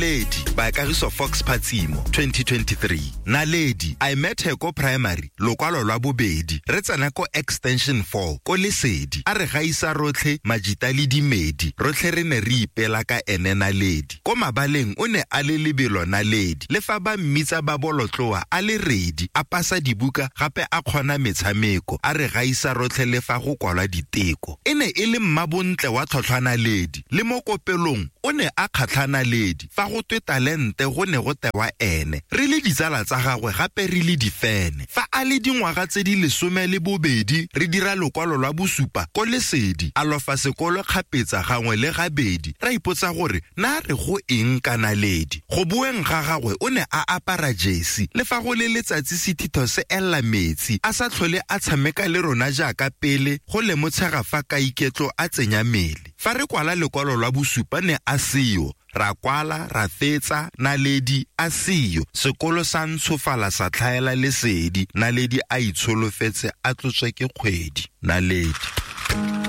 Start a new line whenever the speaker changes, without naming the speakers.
Lady by Kagiso Fox Patsimo 2023. Naledi I met her ko primary lokwalo lwa bobedi re tsena ko extension 4 ko Lesedi a re gaisa rotlhe majita le dimedi rotlhe re ne re ipela ka ene Naledi ko mabaleng o ne a le lebelo Naledi le fa ba mmitsa ba bolotloa a le ready a pasa dibuka gape a kgona metshameko a re gaisa rotlhe le fa go kwala diteko e ne e le mmabontle wa tlhotlhwa Naledi le mo kopelong o ne a kgatlhana Naledi fa go twe talente go ne go tewa ene re le ditsala tsa gagwe gape re le difene fa a le dingwaga tse di 12 re dira lokwalo lwa bosupa ko Lesedi a lofa sekolo kgapetsa gangwe le gabedi ra ipotsa gore na re go eng ka Naledi go bueng ga gagwe o ne a apara jersey le fa go le letsatsi sethitho se ella metsi a sa tlhole a tshameka le rona jaaka pele go le motshega fa ka iketlo a tsenya mele fa re kwala lokwalo lwa bosupa ne a seyo ra kwala ra fetsa Naledi a seyo sekolo sa ntshofala sa tlhaela Lesedi Naledi a itsholofetse a tlotswe ke kgwedi Naledi